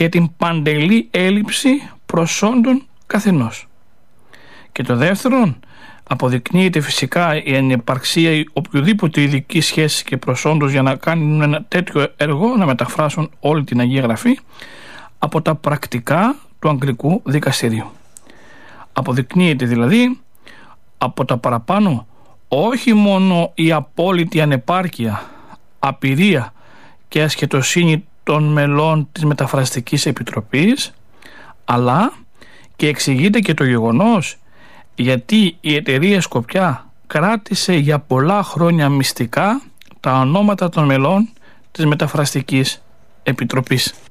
και την παντελή έλλειψη προσόντων καθενός. Και το δεύτερον, αποδεικνύεται φυσικά η ανυπαρξία οποιοδήποτε ειδική σχέση και προσόντος για να κάνουν ένα τέτοιο έργο, να μεταφράσουν όλη την Αγία Γραφή, από τα πρακτικά του Αγγλικού Δικαστηρίου. Αποδεικνύεται δηλαδή από τα παραπάνω όχι μόνο η απόλυτη ανεπάρκεια, απειρία και ασχετοσύνη των μελών της Μεταφραστικής Επιτροπής, αλλά και εξηγείται και το γεγονός γιατί η εταιρεία Σκοπιά κράτησε για πολλά χρόνια μυστικά τα ονόματα των μελών της Μεταφραστικής Επιτροπής.